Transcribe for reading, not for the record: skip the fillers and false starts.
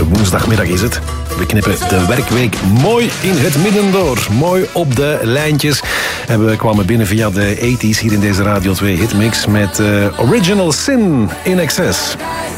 woensdagmiddag is het. We knippen de werkweek mooi in het midden door. Mooi op de lijntjes. En we kwamen binnen via de 80s hier in deze Radio 2 Hitmix met Original Sin in Excess.